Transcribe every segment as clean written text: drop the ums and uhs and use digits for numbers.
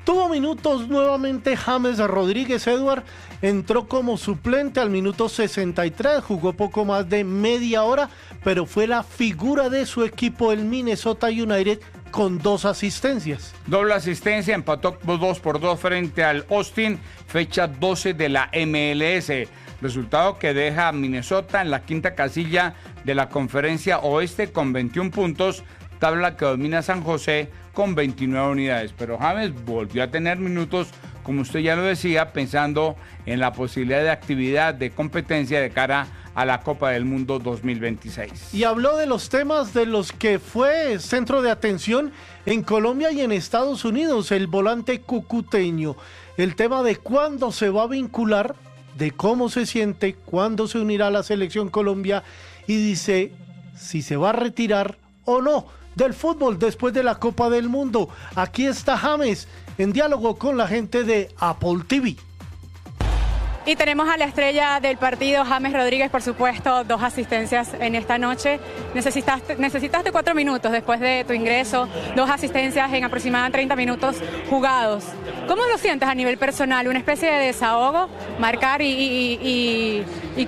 Tuvo minutos nuevamente James Rodríguez. Edward entró como suplente al minuto 63, jugó poco más de media hora, pero fue la figura de su equipo, el Minnesota United, con 2 asistencias. Doble asistencia, empató 2-2 frente al Austin, fecha 12 de la MLS. Resultado que deja a Minnesota en la quinta casilla de la Conferencia Oeste con 21 puntos, tabla que domina San José con 29 unidades. Pero James volvió a tener minutos, como usted ya lo decía, pensando en la posibilidad de actividad, de competencia de cara a la Copa del Mundo 2026. Y habló de los temas de los que fue centro de atención en Colombia y en Estados Unidos, el volante cucuteño. El tema de cuándo se va a vincular, de cómo se siente, cuándo se unirá a la selección Colombia, y dice si se va a retirar o no del fútbol después de la Copa del Mundo. Aquí está James en diálogo con la gente de Apple TV. Y tenemos a la estrella del partido, James Rodríguez, por supuesto, 2 asistencias en esta noche. Necesitaste 4 minutos después de tu ingreso, 2 asistencias en aproximadamente 30 minutos jugados. ¿Cómo lo sientes a nivel personal? ¿Una especie de desahogo? Marcar y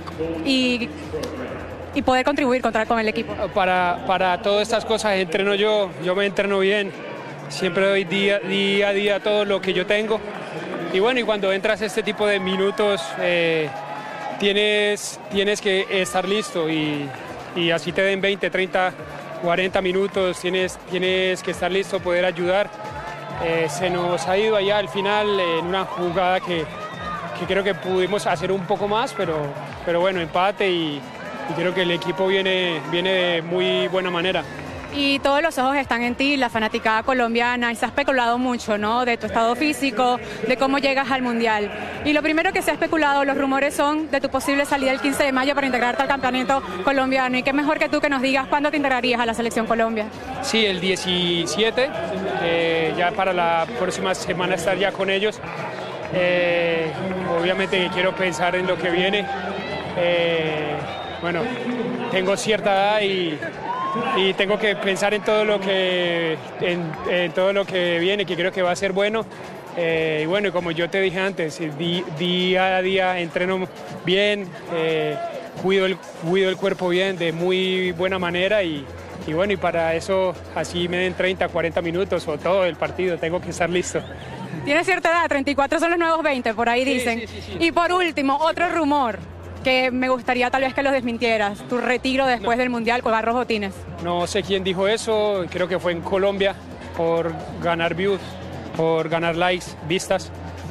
poder contribuir con el equipo. Para todas estas cosas entreno yo me entreno bien, siempre doy día a día todo lo que yo tengo. Y bueno, y cuando entras a este tipo de minutos, tienes que estar listo y así te den 20, 30, 40 minutos, tienes que estar listo, poder ayudar. Se nos ha ido allá al final en una jugada que creo que pudimos hacer un poco más, pero bueno, empate y creo que el equipo viene de muy buena manera. Y todos los ojos están en ti, la fanaticada colombiana, y se ha especulado mucho, ¿no?, de tu estado físico, de cómo llegas al Mundial. Y lo primero que se ha especulado, los rumores son de tu posible salida el 15 de mayo para integrarte al campeonato colombiano. Y qué mejor que tú que nos digas cuándo te integrarías a la selección Colombia. Sí, el 17, ya para la próxima semana estar ya con ellos. Obviamente quiero pensar en lo que viene. Bueno, tengo cierta edad y tengo que pensar en todo lo que viene, que creo que va a ser bueno. Y bueno, como yo te dije antes, día a día entreno bien, cuido el cuerpo bien, de muy buena manera y bueno, y para eso así me den 30, 40 minutos o todo el partido, tengo que estar listo. Tienes cierta edad, 34 son los nuevos 20, por ahí dicen. Sí. Y por último, otro rumor que me gustaría tal vez que lo desmintieras, tu retiro después del Mundial, colgar los botines. No sé quién dijo eso, creo que fue en Colombia, por ganar views, por ganar likes, vistas.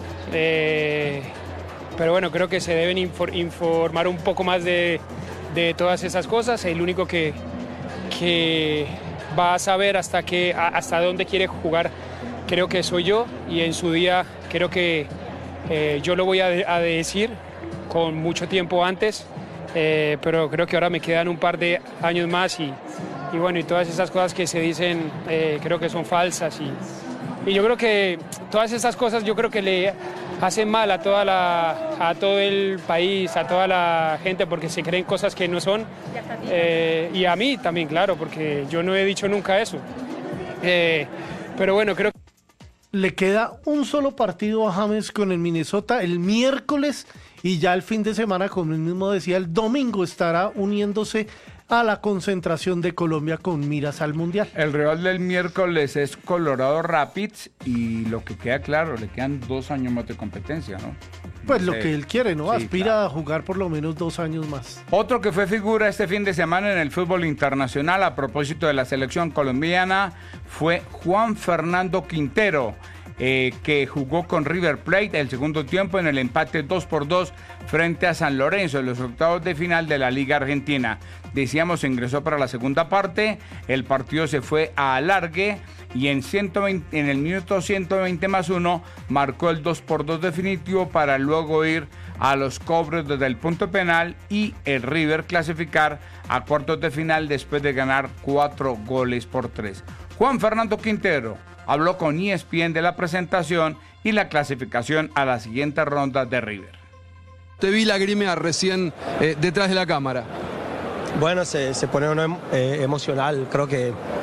Pero bueno, creo que se deben informar un poco más de todas esas cosas. El único que va a saber hasta dónde quiere jugar, creo que soy yo, y en su día creo que yo lo voy a decir con mucho tiempo antes, pero creo que ahora me quedan un par de años más y bueno, y todas esas cosas que se dicen creo que son falsas y yo creo que todas esas cosas yo creo que le hacen mal a todo el país, a toda la gente, porque se creen cosas que no son, y a mí también, claro, porque yo no he dicho nunca eso, pero bueno, creo que le queda un solo partido a James con el Minnesota el miércoles y ya el fin de semana, como él mismo decía, el domingo estará uniéndose a la concentración de Colombia con miras al Mundial. El rival del miércoles es Colorado Rapids y lo que queda claro, le quedan 2 años más de competencia, ¿no? Pues lo que él quiere, ¿no? Sí, aspira claro a jugar por lo menos 2 años más. Otro que fue figura este fin de semana en el fútbol internacional a propósito de la selección colombiana fue Juan Fernando Quintero, que jugó con River Plate el segundo tiempo en el empate 2-2 frente a San Lorenzo en los octavos de final de la Liga Argentina. Decíamos, ingresó para la segunda parte, el partido se fue a alargue y en el minuto 120+1 marcó el 2-2 definitivo para luego ir a los cobros desde el punto penal y el River clasificar a cuartos de final después de ganar 4-3. Juan Fernando Quintero habló con ESPN de la presentación y la clasificación a la siguiente ronda de River. Te vi lagrimear recién detrás de la cámara. Bueno, se pone uno emocional. Creo que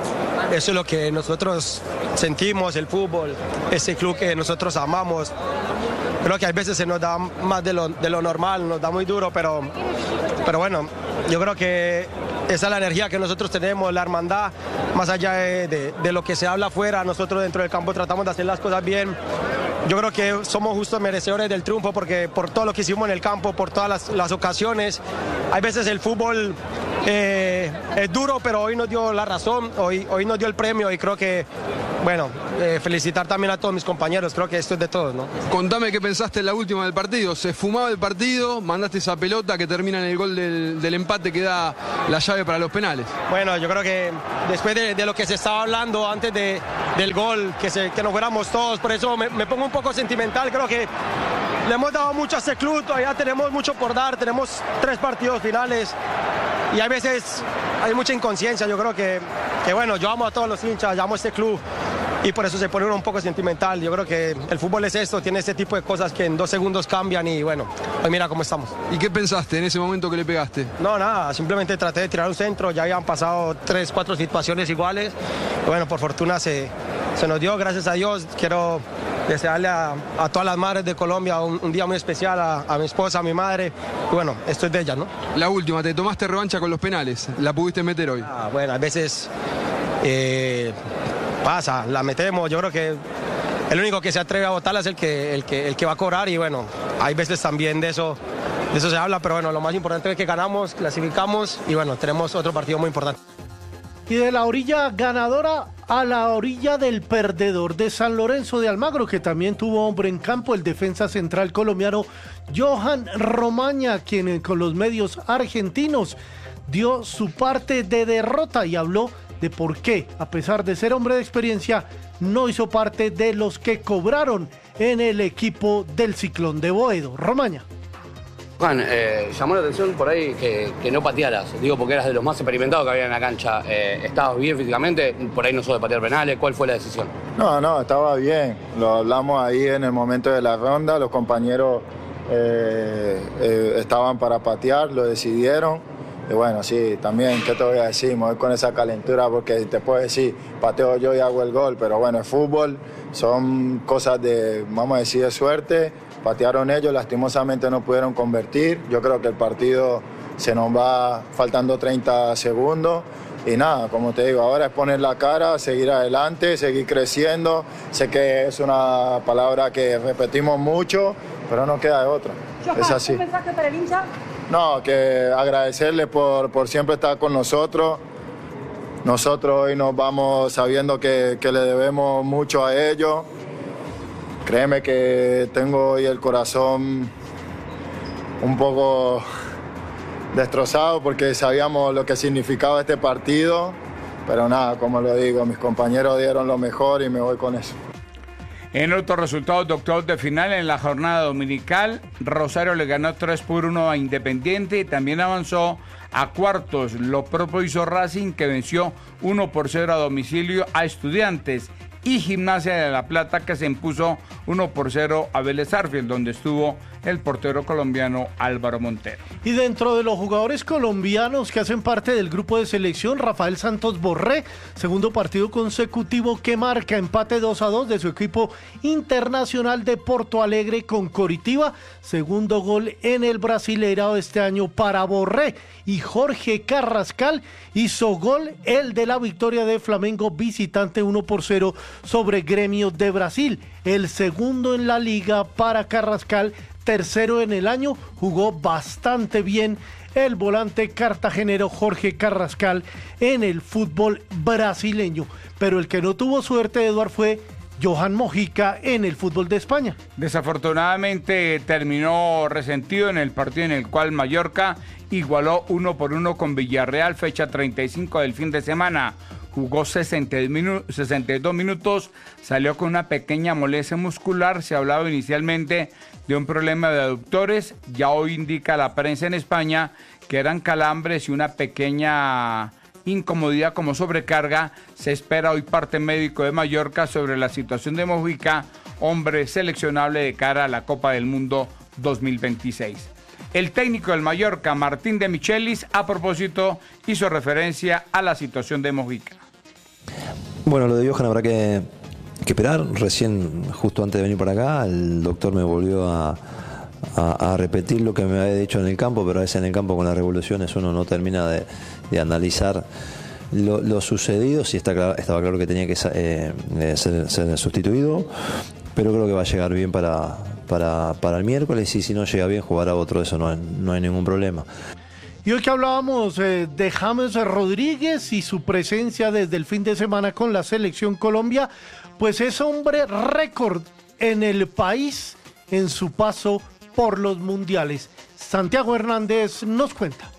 eso es lo que nosotros sentimos, el fútbol, ese club que nosotros amamos. Creo que a veces se nos da más de lo normal, nos da muy duro, pero bueno, yo creo que esa es la energía que nosotros tenemos, la hermandad, más allá de lo que se habla afuera, nosotros dentro del campo tratamos de hacer las cosas bien. Yo creo que somos justos merecedores del triunfo porque por todo lo que hicimos en el campo, por todas las ocasiones. Hay veces el fútbol es duro, pero hoy nos dio la razón, hoy nos dio el premio y creo que, bueno, felicitar también a todos mis compañeros, creo que esto es de todos, ¿no? Contame qué pensaste en la última del partido. Se fumaba el partido, mandaste esa pelota que termina en el gol del empate que da la llave para los penales. Bueno, yo creo que después de lo que se estaba hablando antes del gol, que nos fuéramos todos, por eso me pongo un poco sentimental, creo que le hemos dado mucho a este club, todavía tenemos mucho por dar, tenemos 3 partidos finales y a veces hay mucha inconsciencia, yo creo que bueno, yo amo a todos los hinchas, yo amo a este club y por eso se pone uno un poco sentimental. Yo creo que el fútbol es esto, tiene este tipo de cosas que en 2 segundos cambian y bueno, hoy mira cómo estamos. ¿Y qué pensaste en ese momento que le pegaste? No, nada, simplemente traté de tirar un centro, ya habían pasado 3, 4 situaciones iguales y bueno, por fortuna se nos dio, gracias a Dios. Quiero desearle a todas las madres de Colombia un día muy especial, a mi esposa, a mi madre, y bueno, esto es de ellas, ¿no? La última, te tomaste revancha con los penales, la pudiste meter hoy. Bueno, a veces pasa, la metemos, yo creo que el único que se atreve a botarla es el que va a cobrar y bueno, hay veces también de eso se habla, pero bueno, lo más importante es que ganamos, clasificamos y bueno, tenemos otro partido muy importante. Y de la orilla ganadora a la orilla del perdedor de San Lorenzo de Almagro, que también tuvo hombre en campo, el defensa central colombiano Johan Romaña, quien con los medios argentinos dio su parte de derrota y habló de por qué, a pesar de ser hombre de experiencia, no hizo parte de los que cobraron en el equipo del Ciclón de Boedo. Romaña. Juan, llamó la atención por ahí que no patearas, digo porque eras de los más experimentados que había en la cancha. ¿Estabas bien físicamente? Por ahí no sos de patear penales, ¿cuál fue la decisión? No, estaba bien, lo hablamos ahí en el momento de la ronda, los compañeros estaban para patear, lo decidieron. Y bueno, sí, también, ¿qué te voy a decir? Me voy con esa calentura porque te puedo decir, pateo yo y hago el gol, pero bueno, el fútbol son cosas de, vamos a decir, de suerte. Patearon ellos, lastimosamente no pudieron convertir. Yo creo que el partido se nos va faltando 30 segundos. Y nada, como te digo, ahora es poner la cara, seguir adelante, seguir creciendo. Sé que es una palabra que repetimos mucho, pero no queda de otra. Es así. ¿Un mensaje para el hincha? No, que agradecerle por siempre estar con nosotros. Nosotros hoy nos vamos sabiendo que le debemos mucho a ellos. Créeme que tengo hoy el corazón un poco destrozado porque sabíamos lo que significaba este partido, pero nada, como lo digo, mis compañeros dieron lo mejor y me voy con eso. En otros resultados de octavos de final, en la jornada dominical, Rosario le ganó 3-1 a Independiente y también avanzó a cuartos. Lo propio hizo Racing, que venció 1-0 a domicilio a Estudiantes, y Gimnasia de La Plata, que se impuso 1-0 a Vélez Sarsfield, donde estuvo el portero colombiano Álvaro Montero. Y dentro de los jugadores colombianos que hacen parte del grupo de selección, Rafael Santos Borré, segundo partido consecutivo que marca empate 2-2 de su equipo internacional de Porto Alegre con Coritiba, segundo gol en el Brasileirao este año para Borré, y Jorge Carrascal hizo gol, el de la victoria de Flamengo visitante 1-0 sobre Gremio de Brasil, el segundo en la liga para Carrascal, tercero en el año. Jugó bastante bien el volante cartagenero Jorge Carrascal en el fútbol brasileño, pero el que no tuvo suerte, Eduard, fue Johan Mojica en el fútbol de España. Desafortunadamente terminó resentido en el partido en el cual Mallorca igualó 1-1 con Villarreal, fecha 35 del fin de semana. Jugó 62 minutos, salió con una pequeña molestia muscular. Se hablaba inicialmente de un problema de aductores. Ya hoy indica la prensa en España que eran calambres y una pequeña incomodidad como sobrecarga. Se espera hoy parte médico de Mallorca sobre la situación de Mojica, hombre seleccionable de cara a la Copa del Mundo 2026. El técnico del Mallorca, Martín de Michelis, a propósito, hizo referencia a la situación de Mojica. Bueno, lo de Johan habrá que esperar. Recién, justo antes de venir para acá, el doctor me volvió a repetir lo que me había dicho en el campo, pero a veces en el campo con las revoluciones uno no termina de analizar lo sucedido. Sí, estaba claro que tenía que ser sustituido, pero creo que va a llegar bien para el miércoles, y si no llega bien jugará otro, eso no hay ningún problema. Y hoy que hablábamos de James Rodríguez y su presencia desde el fin de semana con la selección Colombia, pues es hombre récord en el país en su paso por los mundiales. Santiago Hernández nos cuenta.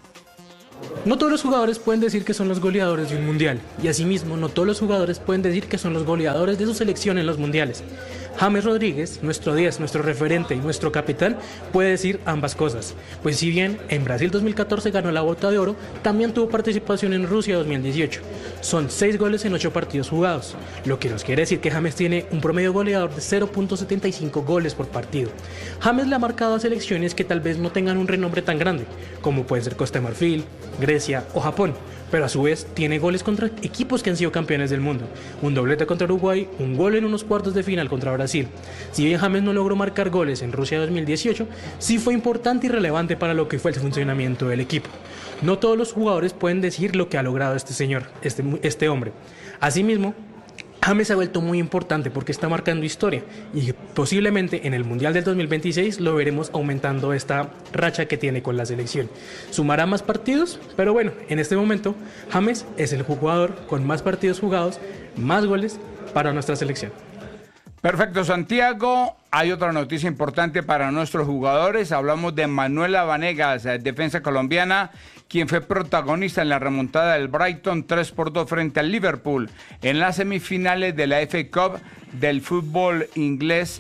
No todos los jugadores pueden decir que son los goleadores de un mundial, y asimismo no todos los jugadores pueden decir que son los goleadores de su selección en los mundiales. James Rodríguez, nuestro 10, nuestro referente y nuestro capitán, puede decir ambas cosas, pues si bien en Brasil 2014 ganó la Bota de Oro, también tuvo participación en Rusia 2018. Son 6 goles en 8 partidos jugados, lo que nos quiere decir que James tiene un promedio goleador de 0.75 goles por partido. James le ha marcado a selecciones que tal vez no tengan un renombre tan grande, como puede ser Costa de Marfil, Grecia o Japón, pero a su vez tiene goles contra equipos que han sido campeones del mundo, un doblete contra Uruguay, un gol en unos cuartos de final contra Brasil. Si bien James no logró marcar goles en Rusia 2018, sí fue importante y relevante para lo que fue el funcionamiento del equipo. No todos los jugadores pueden decir lo que ha logrado este señor, este hombre. Asimismo, James se ha vuelto muy importante porque está marcando historia, y posiblemente en el Mundial del 2026 lo veremos aumentando esta racha que tiene con la selección. Sumará más partidos, pero bueno, en este momento James es el jugador con más partidos jugados, más goles para nuestra selección. Perfecto, Santiago. Hay otra noticia importante para nuestros jugadores. Hablamos de Manuela Vanegas, defensa colombiana, quien fue protagonista en la remontada del Brighton 3-2 frente al Liverpool en las semifinales de la FA Cup del fútbol inglés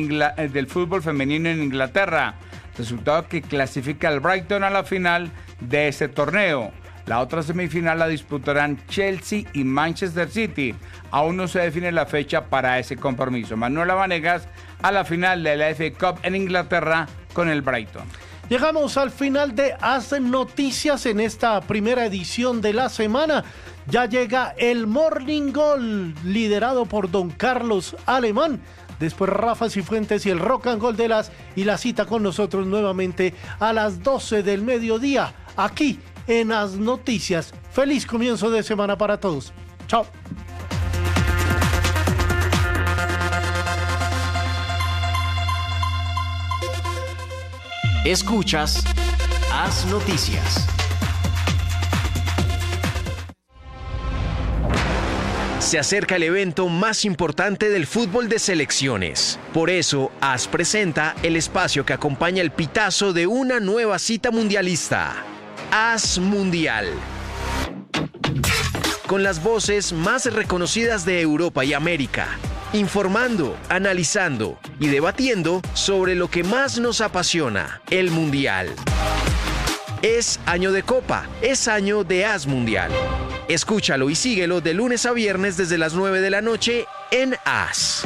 del fútbol femenino en Inglaterra. Resultado que clasifica al Brighton a la final de este torneo. La otra semifinal la disputarán Chelsea y Manchester City. Aún no se define la fecha para ese compromiso. Manuela Vanegas a la final de la FA Cup en Inglaterra con el Brighton. Llegamos al final de Haz Noticias en esta primera edición de la semana. Ya llega el Morning Goal, liderado por don Carlos Alemán. Después Rafa Cifuentes y el Rock and Gold y la cita con nosotros nuevamente a las 12 del mediodía, aquí en Haz Noticias. Feliz comienzo de semana para todos. Chao. Escuchas Haz Noticias. Se acerca el evento más importante del fútbol de selecciones. Por eso, AS presenta el espacio que acompaña el pitazo de una nueva cita mundialista. AS Mundial. Con las voces más reconocidas de Europa y América, informando, analizando y debatiendo sobre lo que más nos apasiona, el Mundial. Es año de Copa, es año de AS Mundial. Escúchalo y síguelo de lunes a viernes desde las 9 de la noche en AS.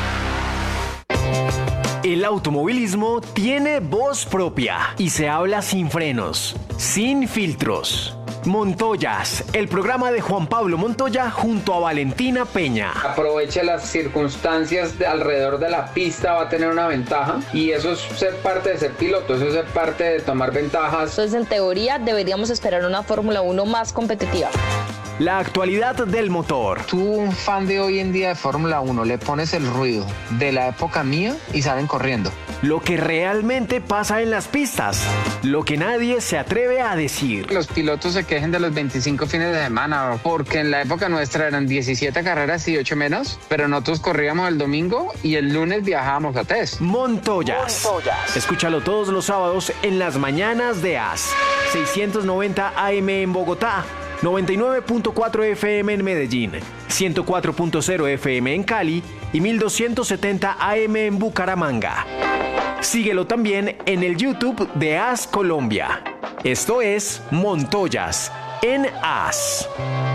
El automovilismo tiene voz propia y se habla sin frenos, sin filtros. Montoyas, el programa de Juan Pablo Montoya junto a Valentina Peña. Aproveche las circunstancias alrededor de la pista, va a tener una ventaja, y eso es ser parte de ser piloto, eso es ser parte de tomar ventajas. Entonces, en teoría, deberíamos esperar una Fórmula 1 más competitiva. La actualidad del motor. Tú, un fan de hoy en día de Fórmula 1, le pones el ruido de la época mía y salen corriendo. Lo que realmente pasa en las pistas, lo que nadie se atreve a decir. Los pilotos se quejen de los 25 fines de semana, porque en la época nuestra eran 17 carreras y 8 menos, pero nosotros corríamos el domingo y el lunes viajábamos a test. Montoyas. Escúchalo todos los sábados en las mañanas de AS. 690 AM en Bogotá, 99.4 FM en Medellín, 104.0 FM en Cali y 1270 AM en Bucaramanga. Síguelo también en el YouTube de AS Colombia. Esto es Montoyas en AS.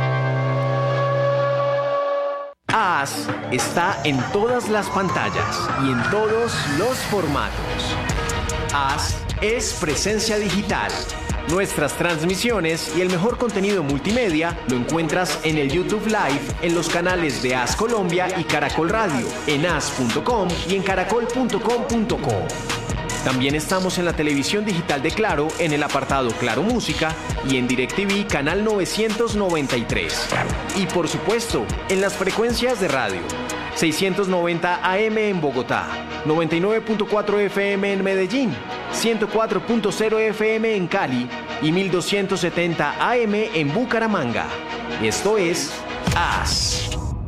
AS está en todas las pantallas y en todos los formatos. AS es Presencia Digital. Nuestras transmisiones y el mejor contenido multimedia lo encuentras en el YouTube Live en los canales de AS Colombia y Caracol Radio, en as.com y en caracol.com.co. También estamos en la televisión digital de Claro en el apartado Claro Música y en DirecTV canal 993. Y por supuesto, en las frecuencias de radio. 690 AM en Bogotá, 99.4 FM en Medellín, 104.0 FM en Cali y 1270 AM en Bucaramanga. Esto es AS.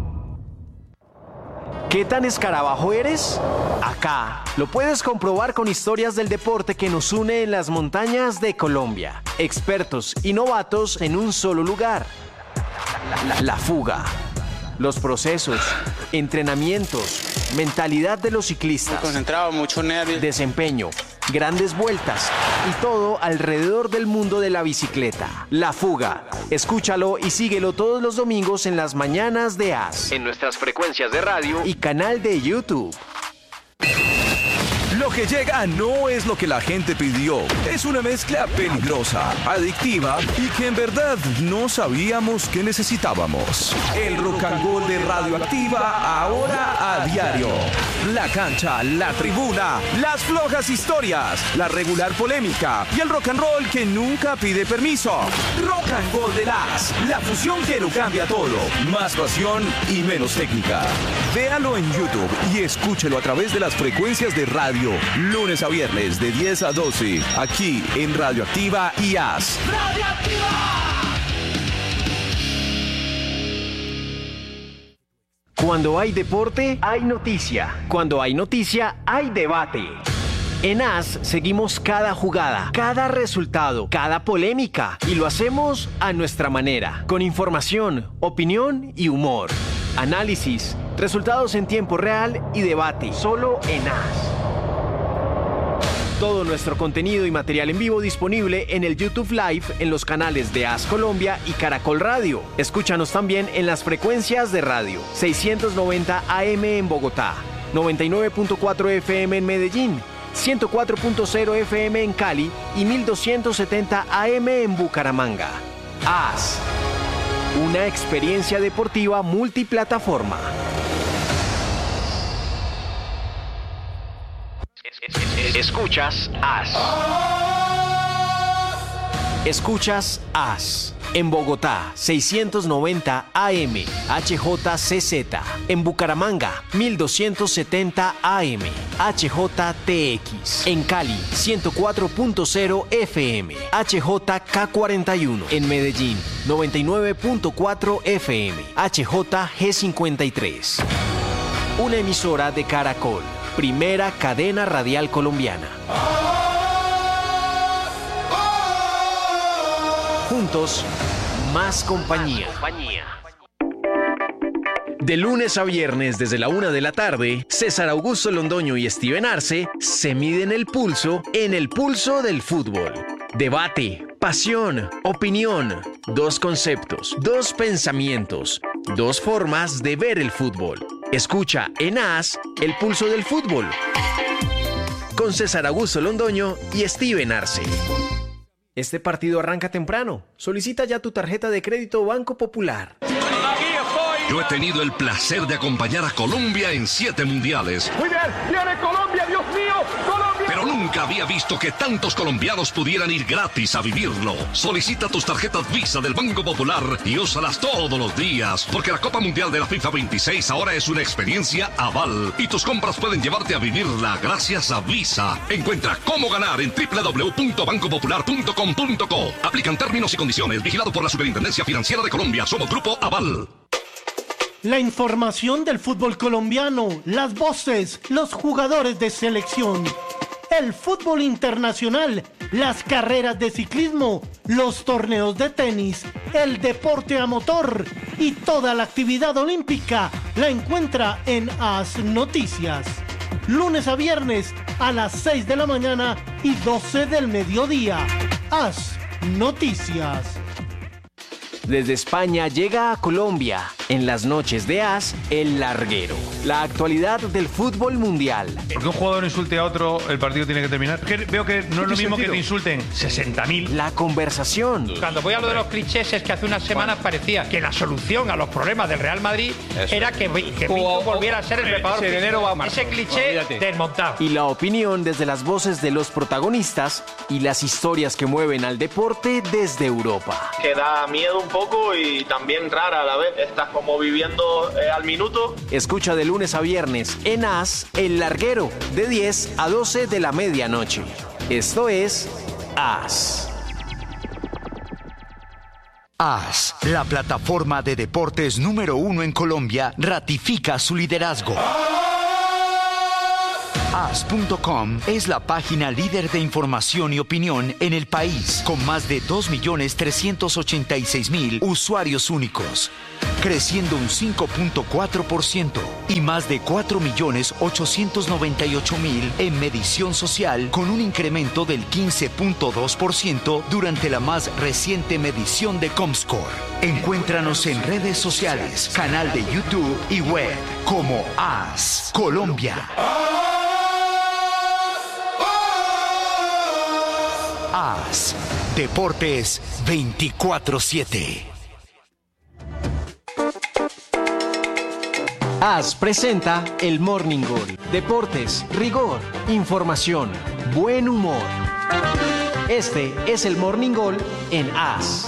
¿Qué tan escarabajo eres? Acá lo puedes comprobar con historias del deporte que nos une en las montañas de Colombia. Expertos y novatos en un solo lugar. La fuga. Los procesos, entrenamientos, mentalidad de los ciclistas. Muy concentrado, mucho nervio. Desempeño, grandes vueltas y todo alrededor del mundo de la bicicleta. La fuga. Escúchalo y síguelo todos los domingos en las mañanas de AS. En nuestras frecuencias de radio y canal de YouTube. Lo que llega no es lo que la gente pidió. Es una mezcla peligrosa, adictiva y que en verdad no sabíamos que necesitábamos. El rock and roll de Radioactiva ahora a diario. La cancha, la tribuna, las flojas historias, la regular polémica y el rock and roll que nunca pide permiso. Rock and roll de la fusión que lo cambia todo. Más pasión y menos técnica. Véalo en YouTube y escúchelo a través de las frecuencias de radio. Lunes a viernes de 10 a 12, aquí en Radioactiva y AS. ¡Radioactiva! Cuando hay deporte, hay noticia. Cuando hay noticia, hay debate. En AS seguimos cada jugada, cada resultado, cada polémica y lo hacemos a nuestra manera, con información, opinión y humor. Análisis, resultados en tiempo real y debate, solo en AS. Todo nuestro contenido y material en vivo disponible en el YouTube Live en los canales de AS Colombia y Caracol Radio. Escúchanos también en las frecuencias de radio. 690 AM en Bogotá, 99.4 FM en Medellín, 104.0 FM en Cali y 1270 AM en Bucaramanga. AS. Una experiencia deportiva multiplataforma. Escuchas AS. Escuchas AS. En Bogotá, 690 AM, HJCZ. En Bucaramanga, 1270 AM, HJTX. En Cali, 104.0 FM, HJK41. En Medellín, 99.4 FM, HJG53. Una emisora de Caracol. Primera cadena radial colombiana. Juntos, más compañía. De lunes a viernes desde la 1 de la tarde, César Augusto Londoño y Steven Arce se miden el pulso en el pulso del fútbol. Debate, pasión, opinión, dos conceptos, dos pensamientos, dos formas de ver el fútbol. Escucha en AS el pulso del fútbol con César Augusto Londoño y Steven Arce. Este partido arranca temprano. Solicita ya tu tarjeta de crédito Banco Popular. Yo he tenido el placer de acompañar a Colombia en 7 mundiales. Muy bien, viene Colombia, Dios mío, Colombia. Pero nunca había visto que tantos colombianos pudieran ir gratis a vivirlo. Solicita tus tarjetas Visa del Banco Popular y úsalas todos los días, porque la Copa Mundial de la FIFA 26 ahora es una experiencia aval y tus compras pueden llevarte a vivirla gracias a Visa. Encuentra cómo ganar en www.bancopopular.com.co. Aplican términos y condiciones. Vigilado por la Superintendencia Financiera de Colombia. Somos Grupo Aval. La información del fútbol colombiano, las voces, los jugadores de selección, el fútbol internacional, las carreras de ciclismo, los torneos de tenis, el deporte a motor y toda la actividad olímpica la encuentra en AS Noticias. Lunes a viernes a las 6 de la mañana y 12 del mediodía. AS Noticias. Desde España llega a Colombia En las noches de As, El Larguero. La actualidad del fútbol mundial. Que un jugador insulte a otro, el partido tiene que terminar. Veo que no es lo mismo que te insulten 60.000. La conversación. Cuando voy a lo de los clichés es que hace unas semanas parecía que la solución a los problemas del Real Madrid era que Pinto volviera a ser el preparador. Ese cliché desmontado. Y la opinión desde las voces de los protagonistas y las historias que mueven al deporte desde Europa. Que da miedo un poco y también rara a la vez. Estás como viviendo al minuto. Escucha de lunes a viernes en As, El Larguero, de 10 a 12 de la medianoche. Esto es As. As, la plataforma de deportes número 1 en Colombia, ratifica su liderazgo. As.com es la página líder de información y opinión en el país, con más de 2.386.000 usuarios únicos, creciendo un 5.4% y más de 4.898.000 en medición social, con un incremento del 15.2% durante la más reciente medición de Comscore. Encuéntranos en redes sociales, canal de YouTube y web como As Colombia. As, Deportes 24/7. As presenta el Morning Goal. Deportes, rigor, información, buen humor. Este es el Morning Goal en As.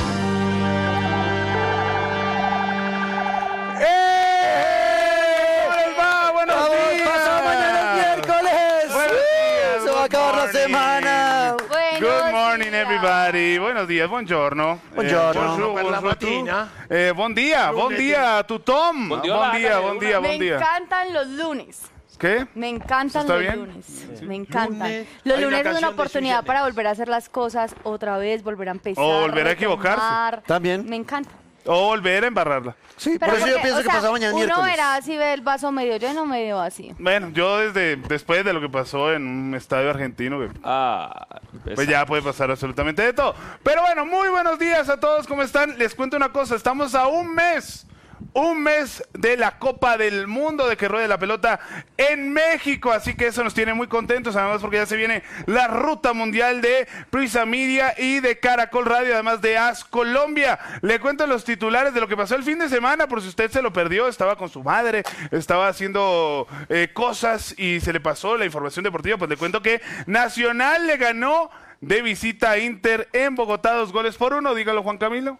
Good morning, everybody. Buenos días, buongiorno. Buongiorno. Buon día, tu Tom. Buen día. Me encantan los lunes. ¿Qué? Me encantan ¿Está los bien? lunes. Me encantan. Los lunes es una oportunidad para volver a hacer las cosas otra vez, volver a empezar. O volver a equivocarse. También. Me encanta. O volver a embarrarla. Sí, Pero por eso yo porque, pienso o que sea, pasado mañana uno miércoles. verá si ve el vaso medio lleno o medio vacío. Bueno, yo después de lo que pasó en un estadio argentino, pues ya puede pasar absolutamente de todo. Pero bueno, muy buenos días a todos, ¿cómo están? Les cuento una cosa, estamos a un mes de la Copa del Mundo, de que ruede la pelota en México, así que eso nos tiene muy contentos, además porque ya se viene la ruta mundial de Prisa Media y de Caracol Radio, además de As Colombia. Le cuento los titulares de lo que pasó el fin de semana, por si usted se lo perdió, estaba con su madre, estaba haciendo cosas y se le pasó la información deportiva, pues le cuento que Nacional le ganó de visita a Inter en Bogotá 2-1, dígalo Juan Camilo.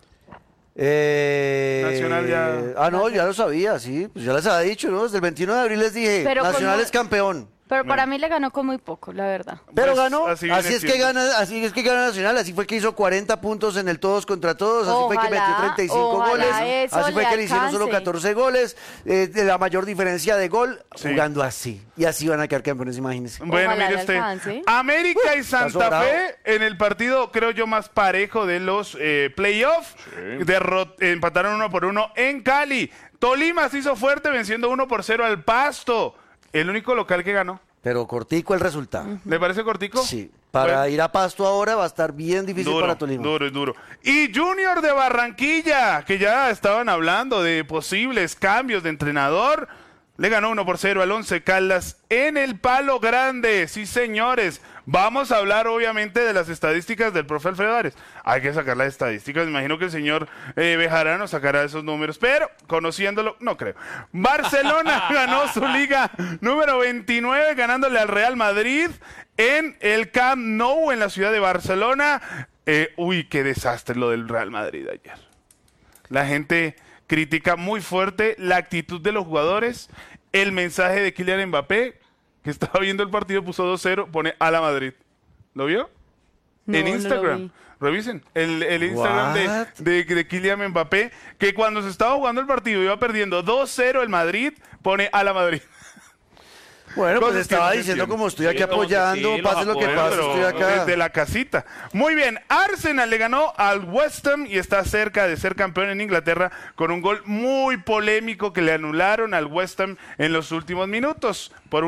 Nacional ya... no, ya lo sabía, sí. Pues ya les había dicho, ¿no? Desde el 21 de abril les dije, Pero Nacional es campeón. Pero para mí le ganó con muy poco, la verdad. Pero Pues, ganó, así así es que gana Nacional, así fue que hizo 40 puntos en el todos contra todos, así fue que metió 35 goles, así fue que le hicieron solo 14 goles, de la mayor diferencia de gol, jugando así. Y así van a quedar campeones, imagínense. Bueno, mire usted, América y Santa Fe en el partido, creo yo, más parejo de los playoffs, empataron 1-1 en Cali. Tolima se hizo fuerte venciendo 1-0 al Pasto. El único local que ganó. Pero cortico el resultado. ¿Le parece cortico? Sí. Para ir a Pasto ahora va a estar bien difícil para Tolima. Duro. Y Junior de Barranquilla, que ya estaban hablando de posibles cambios de entrenador, le ganó 1-0 al Once Caldas en el Palo Grande. Sí, señores. Vamos a hablar, obviamente, de las estadísticas del profe Alfredo Ares. Hay que sacar las estadísticas. Me imagino que el señor Bejarano sacará esos números, pero conociéndolo, no creo. Barcelona ganó su liga número 29, ganándole al Real Madrid en el Camp Nou, en la ciudad de Barcelona. Qué desastre lo del Real Madrid ayer. La gente critica muy fuerte la actitud de los jugadores, el mensaje de Kylian Mbappé, que estaba viendo el partido, puso 2-0, pone a la Madrid. ¿Lo vio? No, en Instagram. no lo vi. Revisen el Instagram de Kylian Mbappé, que cuando se estaba jugando el partido iba perdiendo 2-0 el Madrid, pone a la Madrid. Bueno, pues estaba diciendo como estoy aquí apoyando, pase lo que pase, estoy acá. Desde la casita. Muy bien, Arsenal le ganó al West Ham y está cerca de ser campeón en Inglaterra con un gol muy polémico que le anularon al West Ham en los últimos minutos por una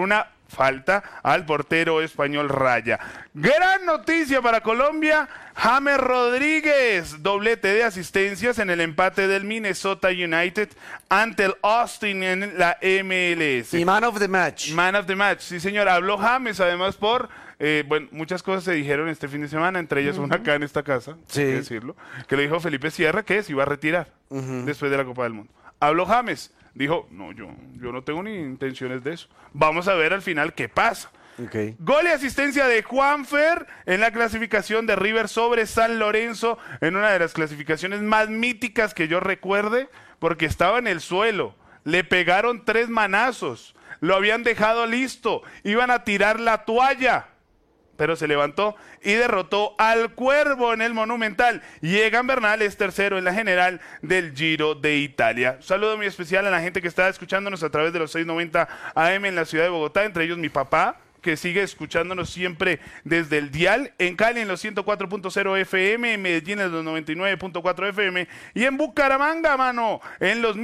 falta al portero español Raya. Gran noticia para Colombia, James Rodríguez, doblete de asistencias en el empate del Minnesota United ante el Austin en la MLS. Y Man of the Match. Man of the Match, sí señor. Habló James además por... bueno, muchas cosas se dijeron este fin de semana, entre ellas una acá en esta casa, hay que decirlo, que le dijo Felipe Sierra que se iba a retirar después de la Copa del Mundo. Habló James, dijo, no, yo no tengo ni intenciones de eso. Vamos a ver al final qué pasa. Okay. Gol y asistencia de Juanfer en la clasificación de River sobre San Lorenzo, en una de las clasificaciones más míticas que yo recuerde, porque estaba en el suelo, le pegaron 3 manazos, lo habían dejado listo, iban a tirar la toalla, pero se levantó y derrotó al Cuervo en el Monumental. Y Egan Bernal es tercero en la general del Giro de Italia. Un saludo muy especial a la gente que está escuchándonos a través de los 690 AM en la ciudad de Bogotá, entre ellos mi papá, que sigue escuchándonos siempre desde el dial, en Cali en los 104.0 FM, en Medellín en los 99.4 FM y en Bucaramanga, mano, en los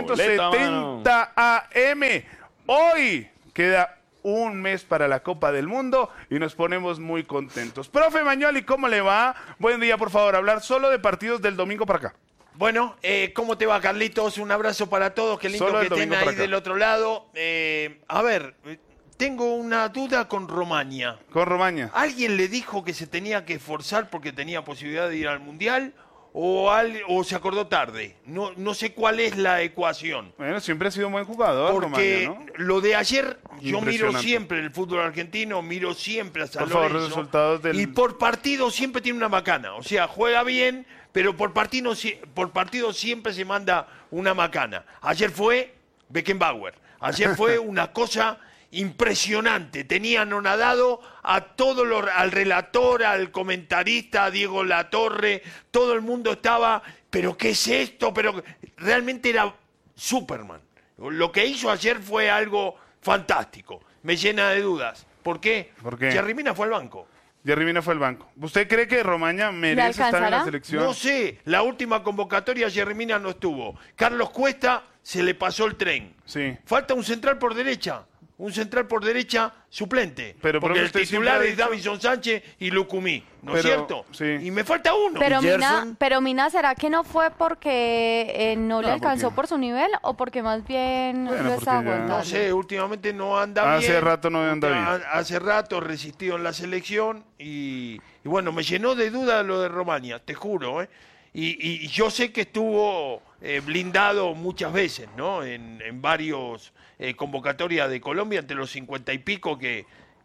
1270 AM. Hoy queda un mes para la Copa del Mundo y nos ponemos muy contentos. Profe Magnoli, ¿cómo le va? Buen día, por favor, hablar solo de partidos del domingo para acá. Bueno, ¿cómo te va, Carlitos? Un abrazo para todos, qué lindo que estén ahí del otro lado. A ver, tengo una duda con Romaña. ¿Con Romaña? ¿Alguien le dijo que se tenía que esforzar porque tenía posibilidad de ir al Mundial? ¿O se acordó tarde? No sé cuál es la ecuación. Bueno, siempre ha sido un buen jugador, porque Romaña, ¿no? Lo de ayer, yo miro siempre el fútbol argentino, miro siempre a San Lorenzo. Por favor, los resultados del... Y por partido siempre tiene una macana. O sea, juega bien, pero por partido siempre se manda una macana. Ayer fue Beckenbauer. Ayer fue una cosa impresionante. Tenía anonadado a al relator, al comentarista, a Diego Latorre. Todo el mundo estaba, ¿pero qué es esto? Pero realmente era Superman. Lo que hizo ayer fue algo fantástico. Me llena de dudas. ¿Por qué? Jerry Mina fue al banco. Jerry Mina fue al banco. ¿Usted cree que Romaña merece estar en la selección? No sé. La última convocatoria Jerry Mina no estuvo. Carlos Cuesta se le pasó el tren. Sí. Falta un central por derecha. Un central por derecha suplente. Pero porque el titular es Davinson Sánchez y Lucumí, ¿no es cierto? Sí. Y me falta uno. Pero Mina, ¿será que no fue porque no le alcanzó por su nivel o porque más bien lo está aguantando? No sé, últimamente no anda bien. Hace rato no anda bien. Hace rato resistido en la selección y bueno, me llenó de duda lo de Romaña, te juro. Y yo sé que estuvo blindado muchas veces, ¿no? En varios convocatorias de Colombia, entre los 50 y pico que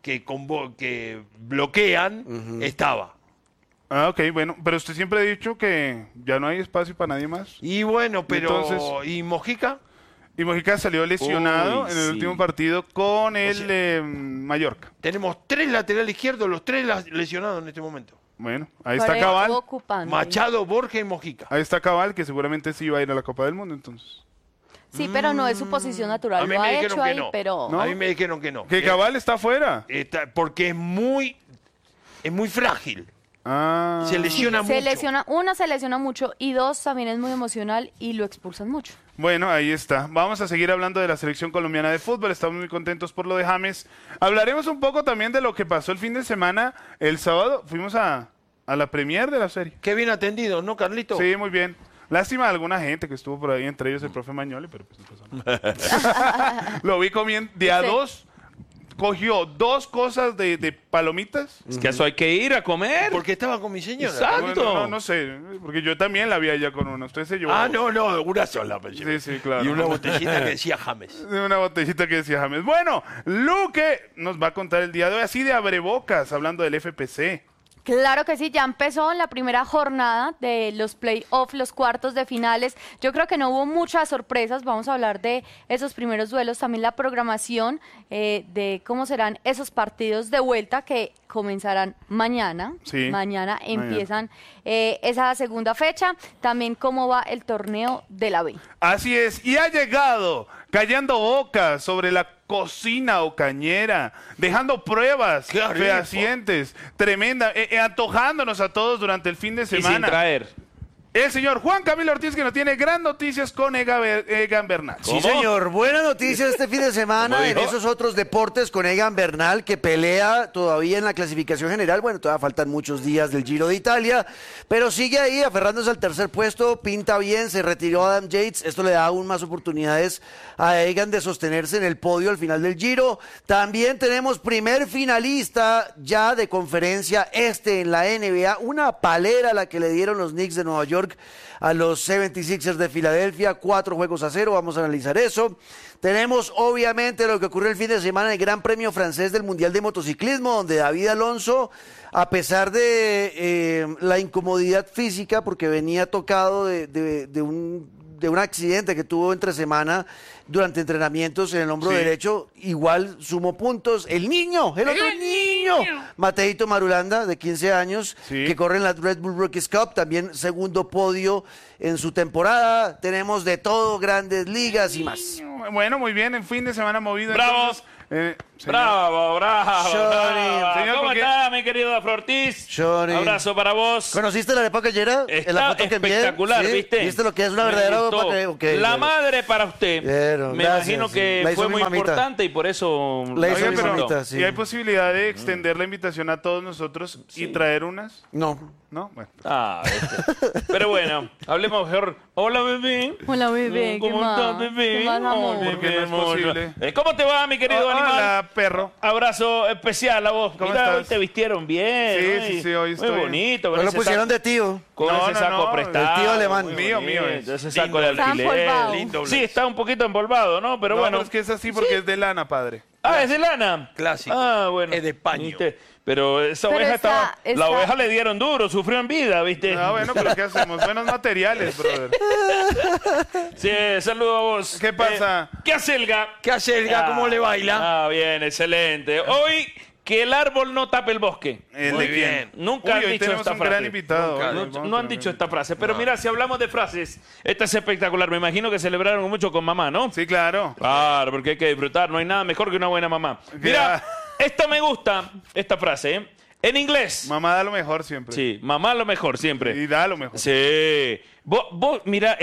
bloquean, estaba. Ah, ok, bueno, pero usted siempre ha dicho que ya no hay espacio para nadie más. Y bueno, pero... Entonces, ¿y Mojica? Y Mojica salió lesionado en el último partido con el Mallorca. Tenemos 3 laterales izquierdos, los 3 lesionados en este momento. Bueno, ahí está Cabal. Machado, Borja y Mojica. Ahí está Cabal, que seguramente sí va a ir a la Copa del Mundo, entonces. Sí, pero no es su posición natural. A mí me dijeron que no. Pero... A mí me dijeron que no. Que Cabal está afuera. Porque es muy frágil. Se lesiona mucho. Se lesiona mucho y 2 también es muy emocional y lo expulsan mucho. Bueno, ahí está. Vamos a seguir hablando de la selección colombiana de fútbol. Estamos muy contentos por lo de James. Hablaremos un poco también de lo que pasó el fin de semana. El sábado fuimos a la premier de la serie. Qué bien atendido, ¿no, Carlito? Sí, muy bien. Lástima de alguna gente que estuvo por ahí, entre ellos el profe Magnoli, pero pues no pasó nada. Lo vi comiendo de a 2. Cogió 2 cosas de palomitas. Es que eso hay que ir a comer. Porque estaba con mi señora. Exacto. Bueno, no sé, porque yo también la vi allá con una. Usted se llevó. No, una sola. Sí, claro. Y una botellita que decía James. Una botellita que decía James. Bueno, Luque nos va a contar el día de hoy, así de abrebocas, hablando del FPC. Claro que sí, ya empezó la primera jornada de los play-off, los cuartos de finales. Yo creo que no hubo muchas sorpresas, vamos a hablar de esos primeros duelos, también la programación de cómo serán esos partidos de vuelta que comenzarán mañana. Sí, mañana empiezan esa segunda fecha, también cómo va el torneo de la B. Así es, y ha llegado callando bocas sobre la cocina ocañera, dejando pruebas fehacientes, tremenda, antojándonos a todos durante el fin de semana. Y sin traer. El señor Juan Camilo Ortiz, que nos tiene gran noticias con Egan Bernal. Sí, señor. Buena noticia este fin de semana en esos otros deportes con Egan Bernal, que pelea todavía en la clasificación general. Bueno, todavía faltan muchos días del Giro de Italia, pero sigue ahí aferrándose al tercer puesto. Pinta bien, se retiró Adam Yates. Esto le da aún más oportunidades a Egan de sostenerse en el podio al final del Giro. También tenemos primer finalista ya de conferencia en la NBA. Una palera la que le dieron los Knicks de Nueva York a los 76ers de Filadelfia, 4-0. Vamos a analizar eso. Tenemos obviamente lo que ocurrió el fin de semana en el Gran Premio Francés del Mundial de Motociclismo, donde David Alonso, a pesar de la incomodidad física, porque venía tocado de un accidente que tuvo entre semana durante entrenamientos en el hombro derecho, igual sumó puntos. El otro niño, Mateito Marulanda, de 15 años, que corre en la Red Bull Rookies Cup, también segundo podio en su temporada. Tenemos de todo, grandes ligas y más. Bueno, muy bien, en fin de semana movido. ¡Bravo! Bravo. Señor, ¿Cómo está, mi querido Ortiz? Johnny. Abrazo para vos. ¿Conociste la arepa callera? Está en la foto que envié. espectacular, ¿Sí? ¿viste? ¿Viste lo que es una verdadera arepa? La madre para usted. Me gracias, imagino que la hizo fue mi muy mamita. importante y por eso La hizo mi invitó. mamita, sí. ¿Y hay posibilidad de extender la invitación a todos nosotros y traer unas? No. ¿No? Bueno. Pero bueno, hablemos mejor. Hola, bebé. Hola, bebé. ¿Cómo estás, bebé? ¿Qué más, amor? Porque no es posible. ¿Cómo te va, mi querido animal? Hola, perro. Abrazo especial a vos. ¿Cómo Mira, estás? hoy te vistieron bien. Sí, hoy estoy. Muy bonito. Me lo pusieron de tío. Con ese saco prestado. El tío alemán. Mío es. Ese saco de Está alquiler. empolvado. Lindo, Sí, está un poquito empolvado, ¿no? Pero No, bueno. no, es que es así porque es de lana, padre. Ah, es de lana. Clásico. Ah, bueno. Es de paño. Pero esa Pero oveja está- La oveja le dieron duro, sufrió en vida, ¿viste? Ah, bueno, pero ¿qué hacemos? Buenos materiales, brother. Sí, saludo a vos. ¿Qué pasa? ¿Qué hace Elga? ¿Qué hace Elga? ¿Cómo le baila? Ah, bien, excelente. Hoy, que el árbol no tape el bosque. Muy bien. Nunca Uy, han hoy dicho tenemos esta un frase. gran invitado. No han dicho esta frase. Pero mira, si hablamos de frases, esta es espectacular. Me imagino que celebraron mucho con mamá, ¿no? Sí, claro. Claro, porque hay que disfrutar. No hay nada mejor que una buena mamá. Mira, esta me gusta, esta frase, ¿eh? En inglés. Mamá da lo mejor siempre. Sí, mamá lo mejor siempre. Y da lo mejor. Sí. Vos mira,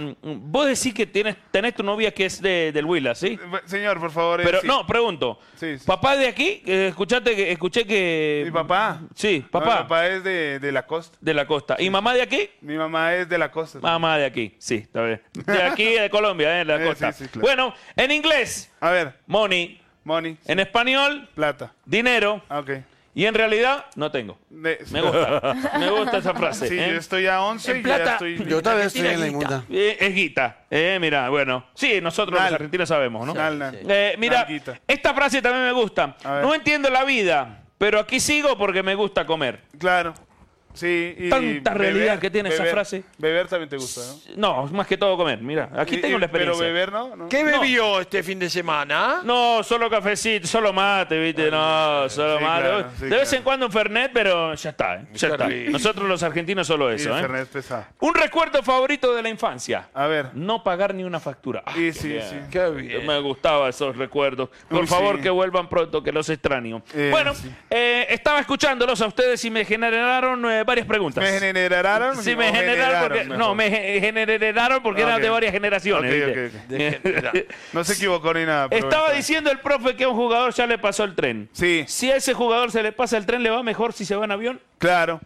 vos decís que tenés tu novia que es del Huila, ¿sí? Señor, por favor. Pero sí. no, pregunto. Sí. ¿Papá de aquí? Escuché que... ¿Mi papá? Sí, No, papá. mi papá es de la costa. De la costa. ¿Y mamá de aquí? Mi mamá es de la costa. Mamá de aquí, sí, está bien. De aquí, de Colombia, de la costa. sí, claro. Bueno, en inglés, A ver, money. money. En español, Plata. dinero. Ah, ok. Y en realidad, no tengo. Me gusta. Me gusta esa frase. Sí, ¿eh? yo estoy a 11 En y plata, ya estoy... Yo también estoy en la inmunda. Es guita. Mira, bueno. Sí, nosotros los argentinos sabemos, ¿no? Mira, Nalguita. esta frase también me gusta. A ver. No entiendo la vida, pero aquí sigo porque me gusta comer. Claro. Sí, y Tanta realidad que tiene esa frase. Beber también te gusta, ¿no? No, más que todo comer. Mira, aquí tengo la experiencia. Pero beber, ¿no? ¿Qué bebió este fin de semana? No, solo cafecito, solo mate, ¿viste? No, solo sí, mate. claro, sí, de vez en cuando un Fernet, pero ya está, ¿eh? Ya está. rico. Nosotros los argentinos solo Y eso, el ¿eh? Fernet es pesado. Un recuerdo favorito de la infancia. A ver. No pagar ni una factura. Ah, Sí, qué sí, bien. sí. Qué bien. Me gustaban esos recuerdos. Por Uy, favor, sí. que vuelvan pronto, que los extraño. Bueno, Estaba escuchándolos a ustedes y me generaron varias preguntas. ¿Me generaron? Sí, me generaron porque, mejor. no, me generaron porque eran Ok. de varias generaciones. Ok, ¿viste? No se equivocó ni nada. pero Estaba está diciendo el profe que a un jugador ya le pasó el tren. Sí. Si a ese jugador se le pasa el tren, ¿le va mejor si se va en avión? bien. Claro.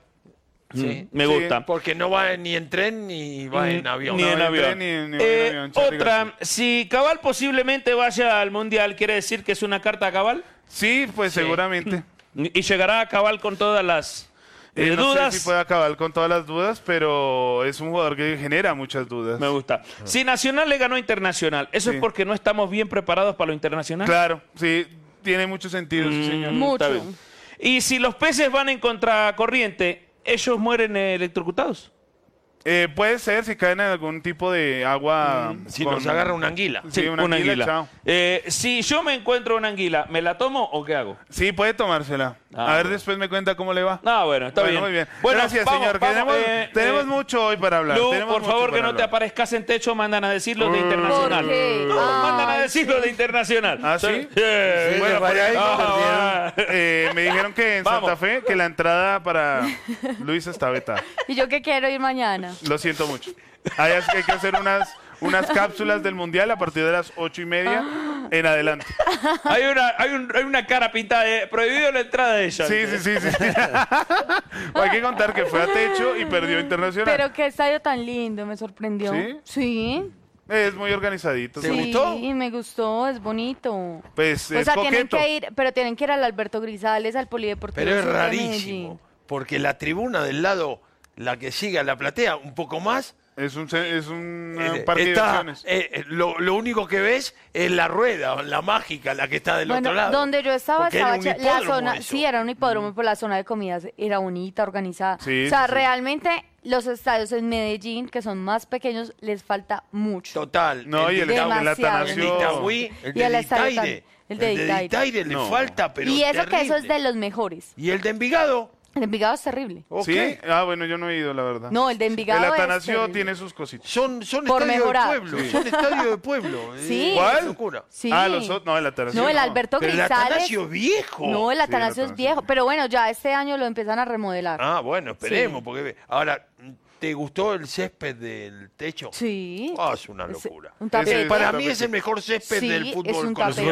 Sí. Me gusta. Porque no va ni en tren ni va en avión. Ni en No, avión. ni en avión, Charlie Otra, si Cabal posiblemente vaya al Mundial, ¿quiere decir que es una carta a Cabal? Sí, pues seguramente. ¿Y llegará a Cabal con todas las No dudas? sé si puede acabar con todas las dudas, pero es un jugador que genera muchas dudas. Me gusta. Si Nacional le ganó a Internacional, ¿eso Sí. es porque no estamos bien preparados para lo internacional? Claro, sí, tiene mucho sentido, sí, señor. Mucho. Está bien. Y si los peces van en contracorriente, ¿ellos mueren electrocutados? Puede ser si caen en algún tipo de agua. Si nos agarra una anguila. Sí, una anguila. Chao. Si yo me encuentro una anguila, ¿me la tomo o qué hago? Sí, puede tomársela. Ah, a ver, bueno. después me cuenta cómo le va. Ah, bueno, está bien. Muy bien. Bueno, Gracias, vamos, señor. vamos, tenemos mucho hoy para hablar. Lu, Tenemos por mucho favor, para que no te hablar. aparezcas en techo, mandan a decirlo de internacional. ¿Por qué? Mandan a Ay, decirlo de internacional. ¿Ah, sí? Sí, Bueno, vaya ahí, me dijeron que en Vamos. Santa Fe que la entrada para Luis está vetada. ¿Y yo qué quiero ir mañana? Lo siento mucho. Hay que hacer unas cápsulas del Mundial a partir de las 8:30 en adelante. Hay una cara pintada de prohibido la entrada de ella. Sí. Hay que contar que fue a techo y perdió Internacional. Pero qué estadio tan lindo, me sorprendió. ¿Sí? Sí. Es muy organizadito. ¿Te gustó? Sí, me gustó, es bonito. Pues o sea, tienen que ir al Alberto Grisales, al Polideportivo. Pero es rarísimo, porque la tribuna del lado, la que sigue a la platea, un poco más, es un parque de diversiones. Lo único que ves es la rueda, la mágica, la que está del otro lado. Donde yo estaba la zona, sí, era un hipódromo, pero la zona de comidas era bonita, organizada. Sí, o sea, realmente los estadios en Medellín, que son más pequeños, les falta mucho. Total. No, y el de Itagüí, el de Itaire le falta, pero y eso terrible. que eso es de los mejores. ¿Y el de Envigado? El de Envigado es terrible. ¿Sí? Bueno, yo no he ido, la verdad. No, el de Envigado el Atanasio tiene sus cositas. Son estadios de pueblo. Son estadios de pueblo. Sí. ¿Cuál? Locura. Sí. No, el Atanasio. No, el Alberto Grisales. Pero el Atanasio es viejo. No, el Atanasio es viejo. Pero bueno, ya este año lo empiezan a remodelar. Bueno, esperemos. Porque ahora, ¿te gustó el césped del techo? Sí. Es una locura. Un tapete. Para mí es el mejor césped del fútbol es un tapete.